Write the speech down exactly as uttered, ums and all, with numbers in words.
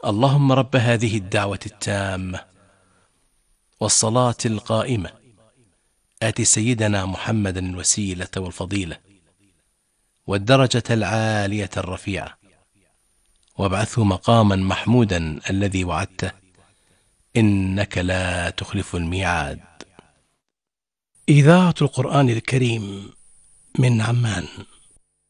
اللهم رب هذه الدعوة التامة والصلاة القائمة آت سيدنا محمدا الوسيلة والفضيلة والدرجة العالية الرفيعة وابعثه مقاما محمودا الذي وعدته إنك لا تخلف الميعاد. إذاعة القرآن الكريم من عمان.